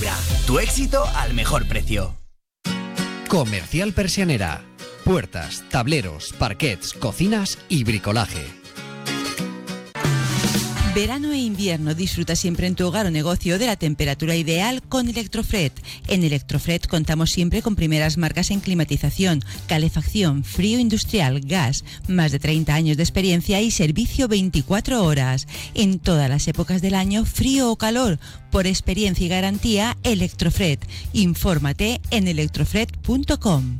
Alfombra, tu éxito al mejor precio. Comercial Persianera. Puertas, tableros, parquets, cocinas y bricolaje. Verano e invierno, disfruta siempre en tu hogar o negocio de la temperatura ideal con Electrofred. En Electrofred contamos siempre con primeras marcas en climatización, calefacción, frío industrial, gas, más de 30 años de experiencia y servicio 24 horas. En todas las épocas del año, frío o calor, por experiencia y garantía, Electrofred. Infórmate en electrofred.com.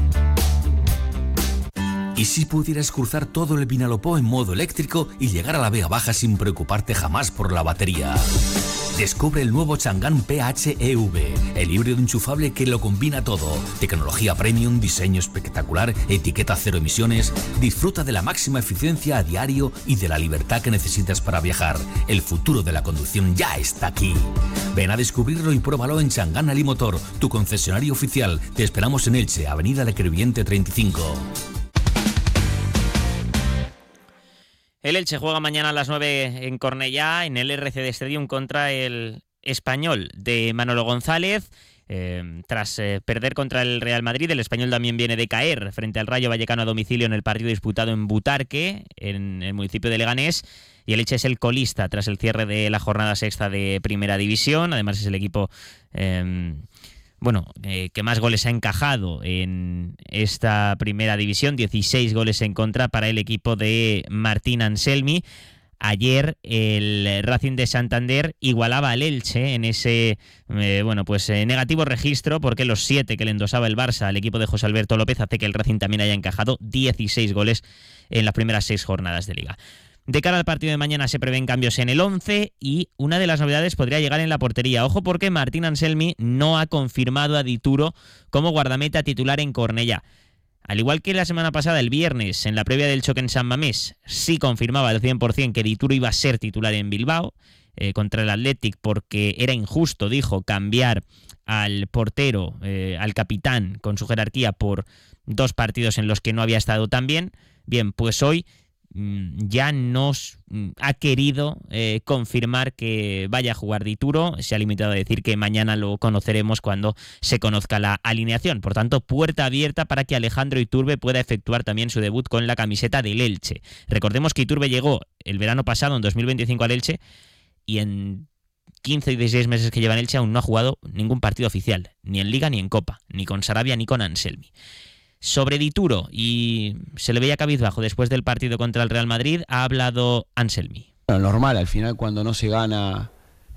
¿Y si pudieras cruzar todo el Vinalopó en modo eléctrico y llegar a la Vega Baja sin preocuparte jamás por la batería? Descubre el nuevo Chang'an PHEV, el híbrido enchufable que lo combina todo. Tecnología premium, diseño espectacular, etiqueta cero emisiones. Disfruta de la máxima eficiencia a diario y de la libertad que necesitas para viajar. El futuro de la conducción ya está aquí. Ven a descubrirlo y pruébalo en Chang'an Alimotor, tu concesionario oficial. Te esperamos en Elche, Avenida Le Crevillente 35. El Elche juega mañana a las 9 en Cornellá, en el RCD Stadium, contra el Español de Manolo González. Tras perder contra el Real Madrid, el Español también viene de caer frente al Rayo Vallecano a domicilio en el partido disputado en Butarque, en el municipio de Leganés. Y el Elche es el colista tras el cierre de la jornada sexta de Primera División. Además es el equipo que más goles ha encajado en esta Primera División, 16 goles en contra para el equipo de Martín Anselmi. Ayer el Racing de Santander igualaba al Elche en ese negativo registro, porque los 7 que le endosaba el Barça al equipo de José Alberto López hace que el Racing también haya encajado 16 goles en las primeras 6 jornadas de Liga. De cara al partido de mañana se prevén cambios en el 11 y una de las novedades podría llegar en la portería. Ojo, porque Martín Anselmi no ha confirmado a Dituro como guardameta titular en Cornellá. Al igual que la semana pasada, el viernes, en la previa del choque en San Mamés, sí confirmaba al 100% que Dituro iba a ser titular en Bilbao contra el Athletic, porque era injusto, dijo, cambiar al portero, al capitán, con su jerarquía por 2 partidos en los que no había estado tan bien. Bien, pues hoy ya nos ha querido confirmar que vaya a jugar Dituro. Se ha limitado a decir que mañana lo conoceremos cuando se conozca la alineación. Por tanto, puerta abierta para que Alejandro Iturbe pueda efectuar también su debut con la camiseta del Elche. Recordemos que Iturbe llegó el verano pasado, en 2025, al Elche, y en 15 y 16 meses que lleva en Elche aún no ha jugado ningún partido oficial, ni en Liga ni en Copa, ni con Sarabia ni con Anselmi. Sobre Dituro, y se le veía cabizbajo después del partido contra el Real Madrid, ha hablado Anselmi. Bueno, normal, al final cuando no se gana,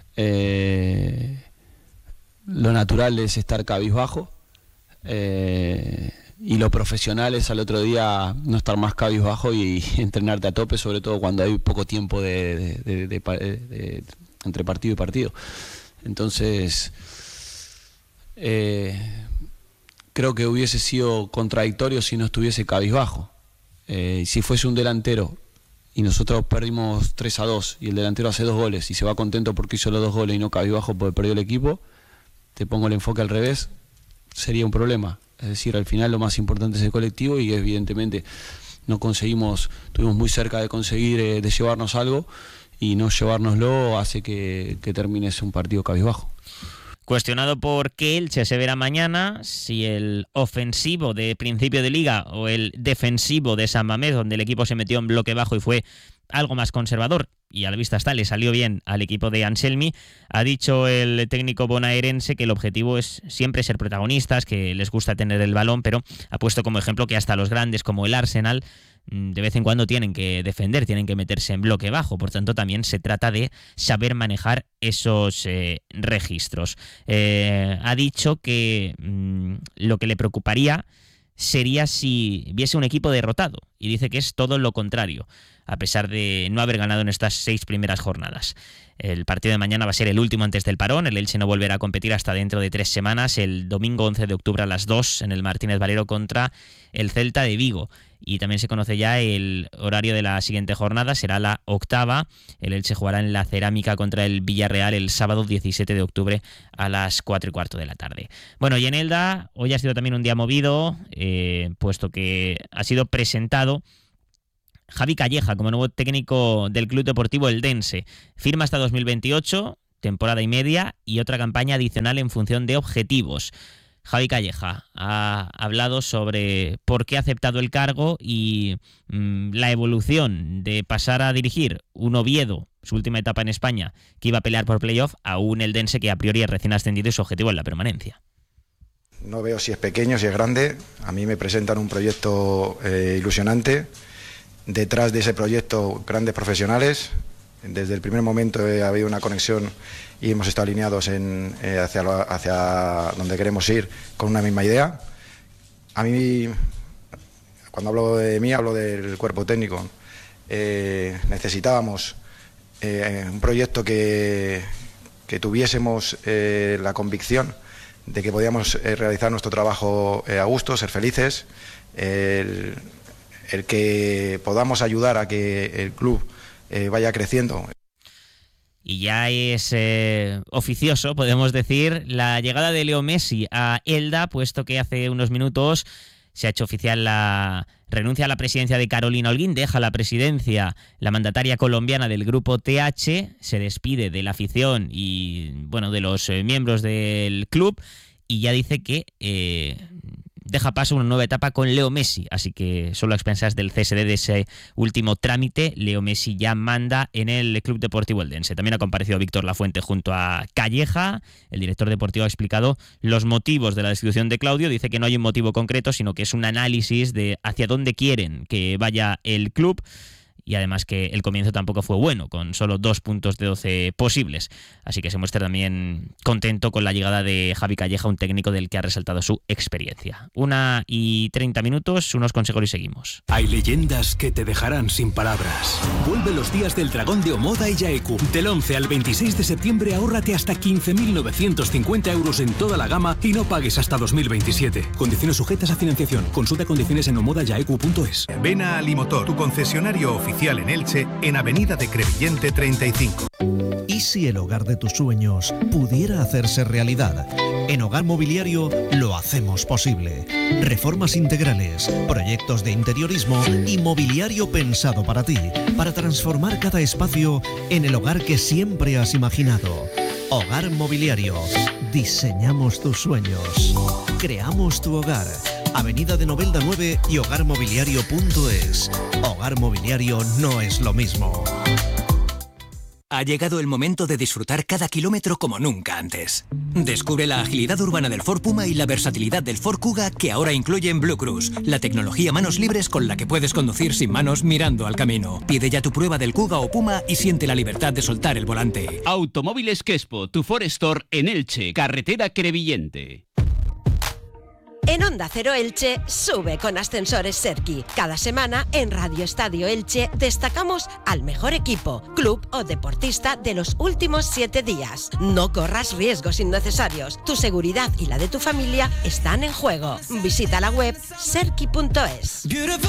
lo natural es estar cabizbajo, y lo profesional es al otro día no estar más cabizbajo y entrenarte a tope, sobre todo cuando hay poco tiempo entre partido y partido. Entonces, creo que hubiese sido contradictorio si no estuviese cabizbajo. Si fuese un delantero y nosotros perdimos 3-2 y el delantero hace 2 goles y se va contento porque hizo los 2 goles y no cabizbajo porque perdió el equipo, te pongo el enfoque al revés, sería un problema. Es decir, al final lo más importante es el colectivo y evidentemente estuvimos muy cerca de conseguir de llevarnos algo, y no llevárnoslo hace que termines un partido cabizbajo. Cuestionado por qué Elche se verá mañana, si el ofensivo de principio de liga o el defensivo de San Mamés, donde el equipo se metió en bloque bajo y fue algo más conservador, y a la vista está, le salió bien al equipo de Anselmi. Ha dicho el técnico bonaerense que el objetivo es siempre ser protagonistas, que les gusta tener el balón, pero ha puesto como ejemplo que hasta los grandes como el Arsenal de vez en cuando tienen que defender, tienen que meterse en bloque bajo. Por tanto, también se trata de saber manejar esos registros. Ha dicho que lo que le preocuparía sería si viese un equipo derrotado, y dice que es todo lo contrario, a pesar de no haber ganado en estas 6 primeras jornadas. El partido de mañana va a ser el último antes del parón. El Elche no volverá a competir hasta dentro de 3 semanas, el domingo 11 de octubre a las 2 en el Martínez Valero contra el Celta de Vigo. Y también se conoce ya el horario de la siguiente jornada, será la 8ª. El Elche jugará en la Cerámica contra el Villarreal el sábado 17 de octubre a las 4:15 de la tarde. Bueno, y en Elda hoy ha sido también un día movido, puesto que ha sido presentado Javi Calleja como nuevo técnico del Club Deportivo Eldense. Firma hasta 2028, temporada y media, y otra campaña adicional en función de objetivos. Javi Calleja ha hablado sobre por qué ha aceptado el cargo y la evolución de pasar a dirigir un Oviedo, su última etapa en España, que iba a pelear por playoff, a un Eldense que a priori es recién ascendido y su objetivo es la permanencia. No veo si es pequeño, si es grande. A mí me presentan un proyecto ilusionante. Detrás de ese proyecto, grandes profesionales. Desde el primer momento ha habido una conexión y hemos estado alineados hacia donde queremos ir con una misma idea. A mí, cuando hablo de mí, hablo del cuerpo técnico. Necesitábamos un proyecto que tuviésemos la convicción de que podíamos realizar nuestro trabajo a gusto, ser felices, el que podamos ayudar a que el club vaya creciendo. Y ya es oficioso, podemos decir, la llegada de Leo Messi a Elda, puesto que hace unos minutos se ha hecho oficial la renuncia a la presidencia de Carolina Holguín, deja la presidencia la mandataria colombiana del grupo TH, se despide de la afición y bueno, de los miembros del club, y ya dice que deja paso a una nueva etapa con Leo Messi, así que solo a expensas del CSD de ese último trámite, Leo Messi ya manda en el Club Deportivo Eldense. También ha comparecido Víctor Lafuente junto a Calleja. El director deportivo ha explicado los motivos de la destitución de Claudio. Dice que no hay un motivo concreto, sino que es un análisis de hacia dónde quieren que vaya el club. Y además que el comienzo tampoco fue bueno, con solo 2 puntos de 12 posibles. Así que se muestra también contento con la llegada de Javi Calleja, un técnico del que ha resaltado su experiencia. 1:30, unos consejos y seguimos. Hay leyendas que te dejarán sin palabras. Vuelve los días del dragón de Omoda y Yaeku. Del 11 al 26 de septiembre ahórrate hasta 15.950 euros en toda la gama y no pagues hasta 2027. Condiciones sujetas a financiación. Consulta condiciones en omodayaeku.es. Ven a Alimotor, tu concesionario oficial en Elche, en Avenida de Crevillente 35. ¿Y si el hogar de tus sueños pudiera hacerse realidad? En Hogar Mobiliario lo hacemos posible. Reformas integrales, proyectos de interiorismo y mobiliario pensado para ti, para transformar cada espacio en el hogar que siempre has imaginado. Hogar Mobiliario. Diseñamos tus sueños. Creamos tu hogar. Avenida de Novelda 9 y hogarmobiliario.es. Hogar Mobiliario no es lo mismo. Ha llegado el momento de disfrutar cada kilómetro como nunca antes. Descubre la agilidad urbana del Ford Puma y la versatilidad del Ford Kuga, que ahora incluyen Blue Cruise, la tecnología manos libres con la que puedes conducir sin manos mirando al camino. Pide ya tu prueba del Kuga o Puma y siente la libertad de soltar el volante. Automóviles Quespo, tu Ford Store en Elche, carretera Crevillente. En Onda Cero Elche, sube con Ascensores Serki. Cada semana en Radio Estadio Elche destacamos al mejor equipo, club o deportista de los últimos 7 días. No corras riesgos innecesarios. Tu seguridad y la de tu familia están en juego. Visita la web serki.es.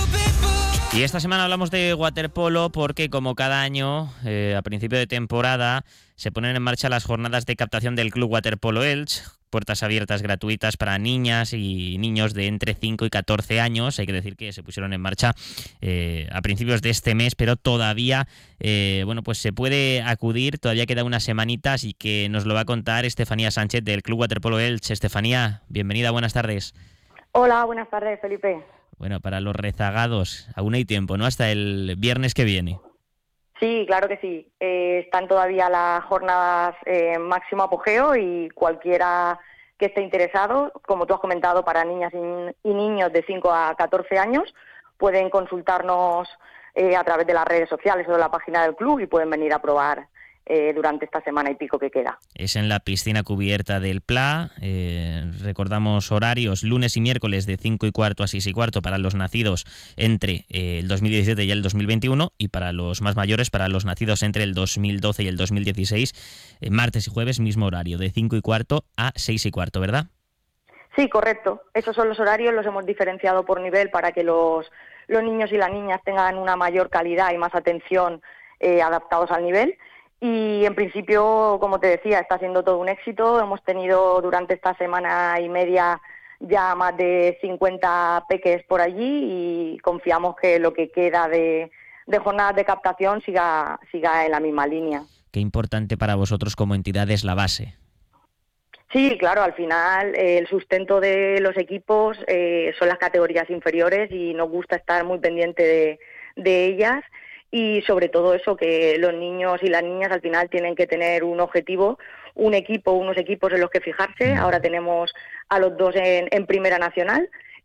Y esta semana hablamos de waterpolo porque, como cada año, a principio de temporada, se ponen en marcha las jornadas de captación del Club Waterpolo Elche. Puertas abiertas gratuitas para niñas y niños de entre 5 y 14 años. Hay que decir que se pusieron en marcha a principios de este mes, pero todavía pues se puede acudir, todavía queda unas semanitas, y que nos lo va a contar Estefanía Sánchez del Club Waterpolo Elche. Estefanía, bienvenida, buenas tardes. Hola, buenas tardes, Felipe. Bueno, para los rezagados, aún hay tiempo, ¿no? Hasta el viernes que viene. Sí, claro que sí. Están todavía las jornadas máximo apogeo, y cualquiera que esté interesado, como tú has comentado, para niñas y niños de 5 a 14 años, pueden consultarnos a través de las redes sociales o de la página del club y pueden venir a probar durante esta semana y pico que queda. Es en la piscina cubierta del Pla. Recordamos horarios: lunes y miércoles de 5:15 a 6:15 para los nacidos entre el 2017 y el 2021, y para los más mayores, para los nacidos entre el 2012 y el 2016, martes y jueves mismo horario, de 5:15 a 6:15, ¿verdad? Sí, correcto. Esos son los horarios, los hemos diferenciado por nivel para que los niños y las niñas tengan una mayor calidad y más atención adaptados al nivel. Y en principio, como te decía, está siendo todo un éxito. Hemos tenido durante esta semana y media ya más de 50 peques por allí, y confiamos que lo que queda de jornadas de captación siga en la misma línea. qué importante para vosotros como entidad es la base. Sí, claro, al final el sustento de los equipos son las categorías inferiores y nos gusta estar muy pendiente de ellas y sobre todo eso, que los niños y las niñas al final tienen que tener un objetivo, unos equipos en los que fijarse. Ahora tenemos a los 2 en Primera Nacional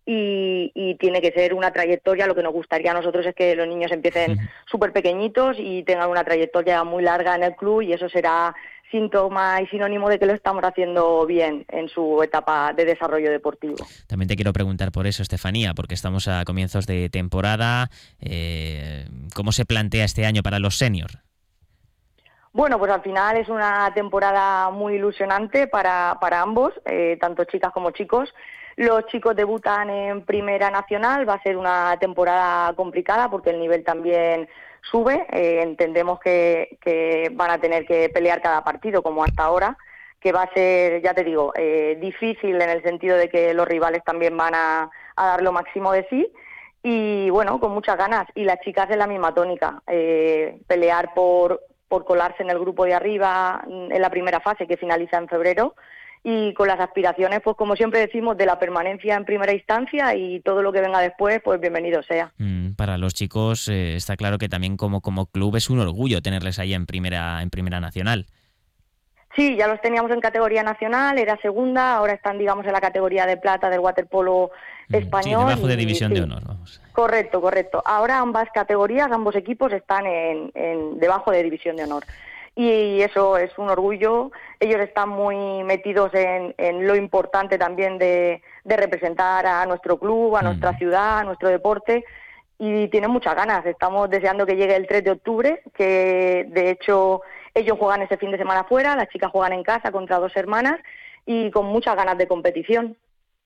y tiene que ser una trayectoria. Lo que nos gustaría a nosotros es que los niños empiecen súper pequeñitos y tengan una trayectoria muy larga en el club y eso será síntoma y sinónimo de que lo estamos haciendo bien en su etapa de desarrollo deportivo. También te quiero preguntar por eso, Estefanía, porque estamos a comienzos de temporada. ¿Cómo se plantea este año para los seniors? Bueno, pues al final es una temporada muy ilusionante para ambos, tanto chicas como chicos. Los chicos debutan en Primera Nacional, va a ser una temporada complicada porque el nivel también sube. Entendemos que van a tener que pelear cada partido como hasta ahora, que va a ser, ya te digo, difícil en el sentido de que los rivales también van a dar lo máximo de sí y bueno, con muchas ganas. Y las chicas en la misma tónica, pelear por colarse en el grupo de arriba en la primera fase que finaliza en febrero y con las aspiraciones, pues como siempre decimos, de la permanencia en primera instancia y todo lo que venga después, pues bienvenido sea. Para los chicos está claro que también como club es un orgullo tenerles ahí en primera nacional. Sí, ya los teníamos en categoría nacional, era segunda, ahora están, digamos, en la categoría de plata del waterpolo español. Sí, debajo de división de honor, vamos. Correcto. Ahora ambas categorías, ambos equipos están debajo de división de honor. Y eso es un orgullo. Ellos están muy metidos en lo importante también de representar a nuestro club, a nuestra ciudad, a nuestro deporte, y tienen muchas ganas. Estamos deseando que llegue el 3 de octubre, que de hecho ellos juegan ese fin de semana fuera, las chicas juegan en casa contra 2 hermanas y con muchas ganas de competición.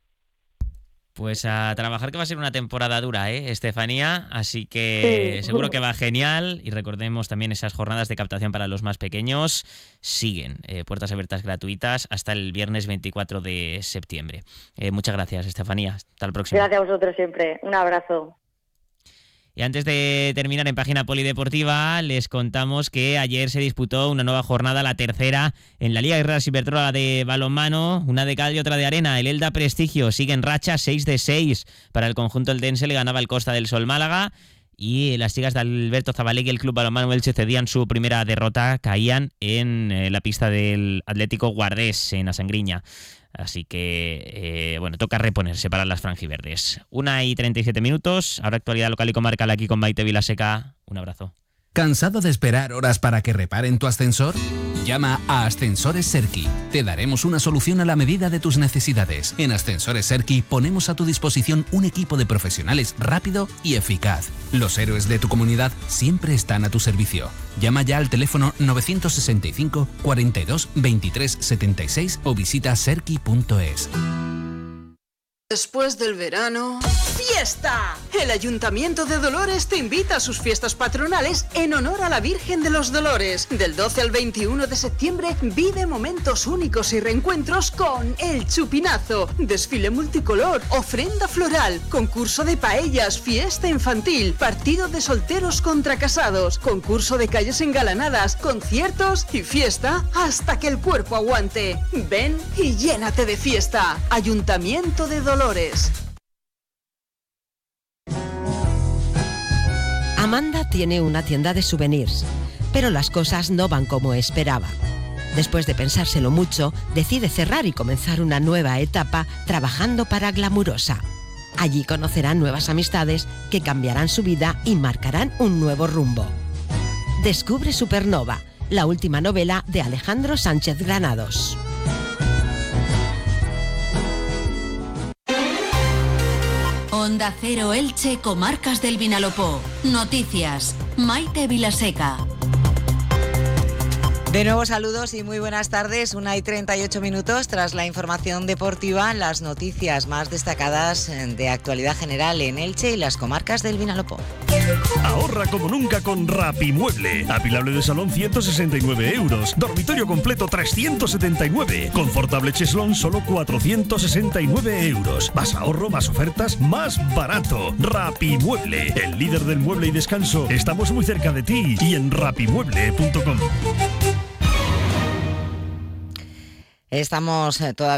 Pues a trabajar, que va a ser una temporada dura, Estefanía, así que sí, seguro que va genial. Y recordemos también esas jornadas de captación para los más pequeños siguen, puertas abiertas gratuitas hasta el viernes 24 de septiembre. Muchas gracias, Estefanía, hasta el próximo. Gracias a vosotros siempre, un abrazo. Y antes de terminar en página polideportiva, les contamos que ayer se disputó una nueva jornada, la tercera, en la Liga Guerrera Iberdrola de balonmano, una de cal y otra de arena. El Elda Prestigio sigue en racha, 6 de 6 para el conjunto eldense, le ganaba el Costa del Sol Málaga, y las chicas de Alberto Zabalegui, el Club Balonmano Elche, cedían su primera derrota, caían en la pista del Atlético Guardés, en Asangriña. Así que, toca reponerse para las franjiverdes. 1:37, ahora actualidad local y comarcal aquí con Maite Vilaseca. Un abrazo. ¿Cansado de esperar horas para que reparen tu ascensor? Llama a Ascensores Serki. Te daremos una solución a la medida de tus necesidades. En Ascensores Serki ponemos a tu disposición un equipo de profesionales rápido y eficaz. Los héroes de tu comunidad siempre están a tu servicio. Llama ya al teléfono 965 42 23 76 o visita serki.es. Después del verano... ¡Fiesta! El Ayuntamiento de Dolores te invita a sus fiestas patronales en honor a la Virgen de los Dolores. Del 12 al 21 de septiembre vive momentos únicos y reencuentros con El Chupinazo, desfile multicolor, ofrenda floral, concurso de paellas, fiesta infantil, partido de solteros contra casados, concurso de calles engalanadas, conciertos y fiesta hasta que el cuerpo aguante. Ven y llénate de fiesta. Ayuntamiento de Dolores. Amanda tiene una tienda de souvenirs, pero las cosas no van como esperaba. Después de pensárselo mucho, decide cerrar y comenzar una nueva etapa trabajando para Glamurosa. Allí conocerán nuevas amistades que cambiarán su vida y marcarán un nuevo rumbo. Descubre Supernova, la última novela de Alejandro Sánchez Granados. Onda Cero Elche, Comarcas del Vinalopó. Noticias. Maite Vilaseca. De nuevo saludos y muy buenas tardes, 1:38 tras la información deportiva, las noticias más destacadas de actualidad general en Elche y las comarcas del Vinalopó. Ahorra como nunca con Rapimueble. Apilable de salón 169 euros, dormitorio completo 379, confortable cheslón solo 469 euros. Más ahorro, más ofertas, más barato. Rapimueble, el líder del mueble y descanso. Estamos muy cerca de ti y en rapimueble.com. Estamos todavía